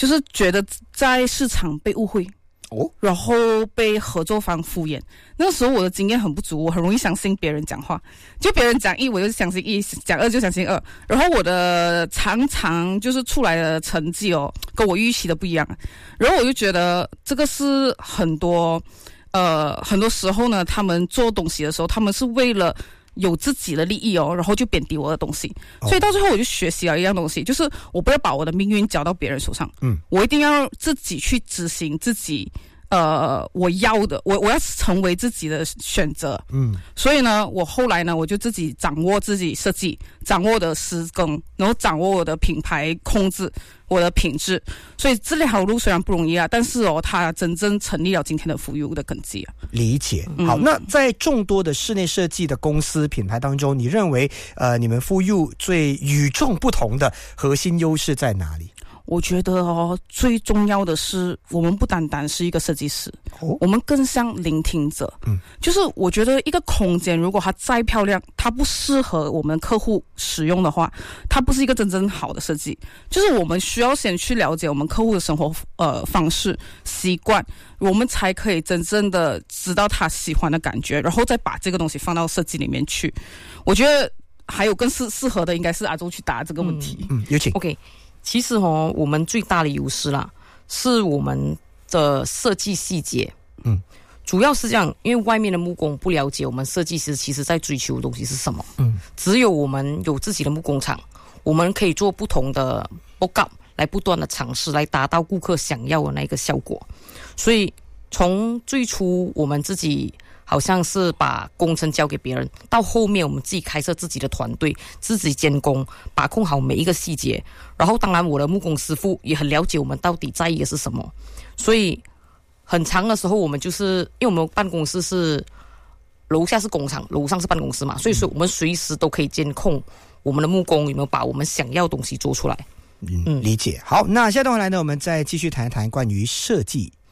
就是觉得在市场被误会。然后被合作方敷衍，那个时候我的经验很不足，我很容易相信别人讲话，就别人讲一我就相信一，讲二就相信二，然后我的常常就是出来的成绩跟我预期的不一样，然后我就觉得这个是很多时候呢，他们做东西的时候，他们是为了有自己的利益然后就贬低我的东西，所以到最后我就学习了一样东西，就是我不要把我的命运交到别人手上，我一定要自己去执行自己我要的，我要成为自己的选择，所以呢，我后来呢，我就自己掌握自己设计，掌握我的施工，然后掌握我的品牌控制，我的品质，所以这条路虽然不容易啊，但是它真正成立了今天的FUYU的根基啊。 理解。好，那在众多的室内设计的公司品牌当中，你认为你们FUYU最与众不同的核心优势在哪里？ 我觉得最重要的是，我们不单单是一个设计师，我们更像聆听者。就是我觉得一个空间，如果它再漂亮，它不适合我们客户使用的话，它不是一个真正好的设计。就是我们需要先去了解我们客户的生活方式、习惯，我们才可以真正的知道他喜欢的感觉，然后再把这个东西放到设计里面去。我觉得还有更适合的，应该是阿周去答这个问题。 有请。 OK。其实我们最大的优势啦，是我们的设计细节。主要是这样，因为外面的木工不了解我们设计师其实在追求的东西是什么。只有我们有自己的木工厂，我们可以做不同的 mock up 来不断的尝试，来达到顾客想要的那个效果。所以从最初我们自己好像是把工程交给别人，到后面我们自己开设自己的团队，自己监工，把控好每一个细节。然后当然我的木工师傅也很了解我们到底在意的是什么，所以很长的时候我们就是因为我们办公室是楼下是工厂，楼上是办公室嘛，所以说我们随时都可以监控我们的木工有没有把我们想要的东西做出来。 理解。好，那下段回来呢，我们再继续谈一谈关于设计